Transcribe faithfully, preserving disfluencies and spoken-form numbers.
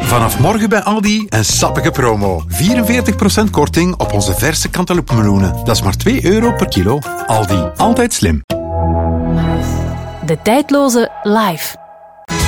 Vanaf morgen bij Aldi een sappige promo. vierenveertig procent korting op onze verse cantaloupemeloenen. Dat is maar twee euro per kilo. Aldi, altijd slim. De tijdloze live.